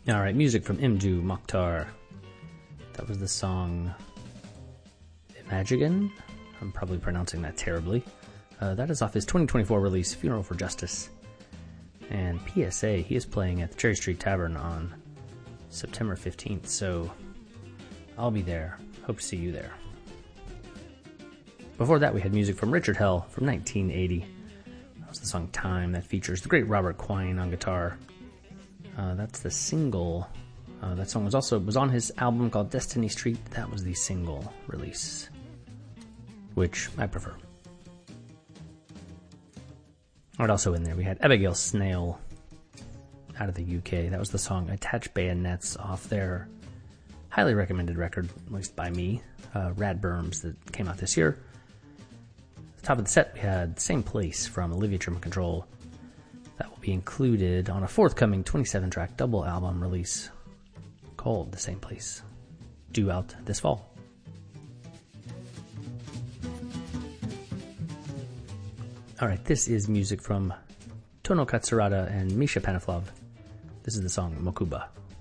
Alright, music from Imdu Mokhtar. That was the song Imagigan. I'm probably pronouncing that terribly. That is off his 2024 release, Funeral for Justice. And PSA, he is playing at the Cherry Street Tavern on September 15th, so I'll be there. Hope to see you there. Before that, we had music from Richard Hell from 1980. That was the song Time that features the great Robert Quine on guitar. That's the single. That song was on his album called Destiny Street. That was the single release, which I prefer. Alright, also in there we had Abigail Snail out of the UK. That was the song Attach Bayonets off their highly recommended record, at least by me, Radberms, that came out this year. At the top of the set we had Same Place from Olivia Tremor Control. That will be included on a forthcoming 27-track double album release called The Same Place, due out this fall. Alright, this is music from Tono Katsurada and Misha Panaflov. This is the song Mokuba.